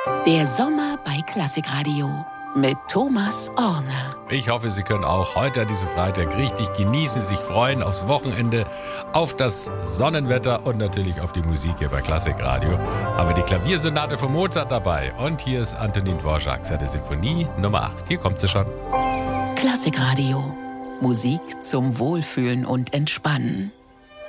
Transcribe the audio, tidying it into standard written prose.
Der Sommer bei Klassikradio mit Thomas Orner. Ich hoffe, Sie können auch heute an diesem Freitag richtig genießen, sich freuen aufs Wochenende, auf das Sonnenwetter und natürlich auf die Musik hier bei Klassikradio. Aber die Klaviersonate von Mozart dabei. Und hier ist Antonin Dvorak, seine Sinfonie Nummer 8. Hier kommt sie schon. Klassikradio. Musik zum Wohlfühlen und Entspannen.